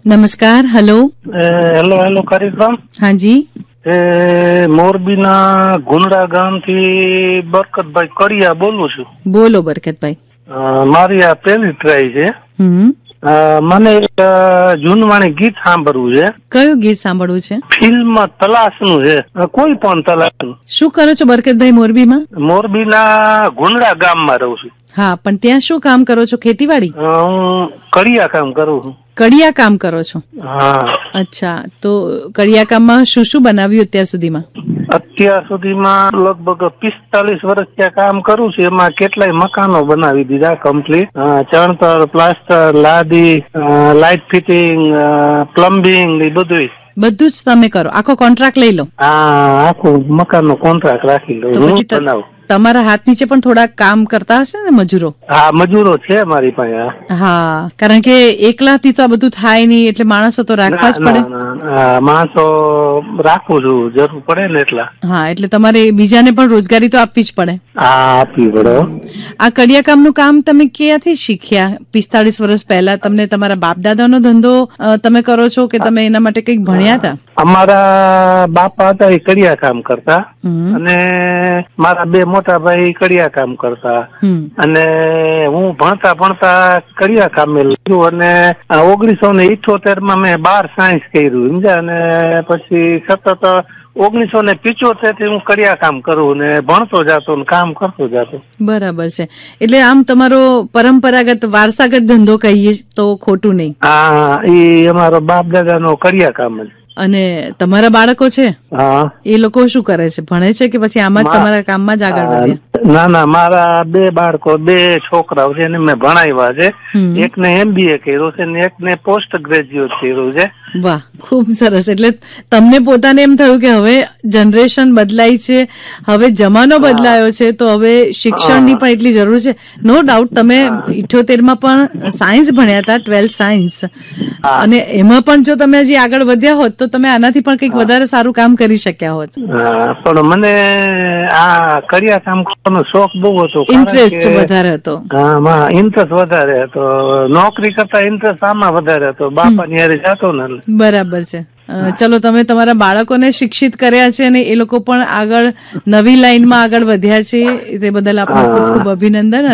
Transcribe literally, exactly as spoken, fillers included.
નમસ્કાર. Hello hello hello કાર્યક્રમ. હાજી. એ મોરબીના ગુંડા ગામથી બરકતભાઈ કડિયા બોલું છું. બોલો બરકતભાઈ. અ, મારી આ પહેલી ટ્રાય છે. હમ અ, મને એક અ, જૂનવાણી ગીત સાંભળવું છે. કયું ગીત સાંભળવું છે? ફિલ્મ તલાશનું છે. અ, કોઈ પણ તલાશનું. શું કરો છો બરકતભાઈ મોરબીમાં? મોરબીના ગુંડા ગામમાં રહું છું. હા, પણ ત્યાં શું કામ કરો છો? ખેતીવાડી? અ, હું કડિયા કામ કરું છું. કડિયા કામ કરો છો? હા. અચ્છા, તો કડિયા કામમાં શું શું બનાવ્યું અત્યાર સુધીમાં? અત્યાર સુધીમાં લગભગ પિસ્તાલીસ વર્ષ ત્યાં કામ કરું છું. એમાં કેટલાય મકાનો બનાવી દીધા કમ્પ્લીટ. ચણતર, પ્લાસ્ટર, લાદી, લાઇટ ફિટિંગ, પ્લમ્બિંગ એ બધું. બધું જ તમે કરો? આખો કોન્ટ્રાક્ટ લઈ લો? હા, આખું મકાનનો કોન્ટ્રાક્ટ રાખી લો. તો હું પછી બનાવું. તમારા હાથ નીચે પણ થોડા કામ કરતા હશે ને મજૂરો? હા, મજૂરો છે મારી પાસે. હા, કારણ કે એકલાથી તો આ બધું થાય નહીં, એટલે માણસો તો રાખવા જ પડે. ના, ના, ના, માણસો રાખું છું, જરૂર પડે ને એટલા. હા, એટલે તમારે બીજાને પણ રોજગારી તો આપવી જ પડે. હા, આપવી પડે. આ કડિયા કામનું કામ તમે ક્યાંથી શીખ્યા? પિસ્તાલીસ વર્ષ પહેલા તમને તમારા બાપ દાદાનો ધંધો અ, તમે કરો છો કે તમે એના માટે કઈક ભણ્યા હતા? અમારા બાપા હતા એ કડિયા કામ કરતા, હમ અને મારા બે મોટા ભાઈ કડિયા કામ કરતા, હમ અને હું ભણતા ભણતા કડિયા કામે લાગ્યું, અને ઓગણીસો ને ઇઠોતેર માં મેં બાર સાયન્સ કર્યું સમજ્યા. અને પછી સતત ઓગણીસો ને પિચોતેર થી હું કડિયા કામ કરું ને ભણતો જાતો ને કામ કરતો જાતો. બરાબર છે. એટલે આમ તમારો પરંપરાગત વારસાગત ધંધો કહીએ તો ખોટું નહીં. હા, એ અમારો બાપ દાદા નો કડિયા કામ જ. અને તમારા બાળકો છે, હા, એ લોકો શું કરે છે? ભણે છે કે પછી આમાં જ તમારા કામમાં જ આગળ વધ્યા? ના ના, મારા બે બાળકો, બે છોકરાઓ છે, એને મેં ભણાવ્યા છે. એક ને એમબીએ કર્યું છે ને એક ને પોસ્ટ ગ્રેજ્યુએટ કર્યું છે. વાહ, ખૂબ સરસ. એટલે તમને પોતાને એમ થયું કે હવે જનરેશન બદલાઈ છે, હવે જમાનો બદલાયો છે, તો હવે શિક્ષણની પણ એટલી જરૂર છે. નો ડાઉટ તમે ઇઠ્યોતેર માં પણ સાયન્સ ભણ્યા હતા, ટ્વેલ્થ સાયન્સ, અને એમાં પણ જો તમે હજી આગળ વધ્યા હોત તો તમે આનાથી પણ કંઈક વધારે સારું કામ કરી શક્યા હોત. પણ મને આ કડિયા કામ કરવાનો શોખ બહુ હતો. ઇન્ટરેસ્ટ વધારે હતો? હા, ઇન્ટરેસ્ટ વધારે હતો. નોકરી કરતા ઇન્ટરેસ્ટ આમાં વધારે હતો. બાપા ની હારે જાતો ને. બરાબર છે. ચલો, તમે તમારા બાળકોને શિક્ષિત કર્યા છે અને એ લોકો પણ આગળ નવી લાઈનમાં આગળ વધ્યા છે, તે બદલ આપનો ખૂબ ખૂબ અભિનંદન.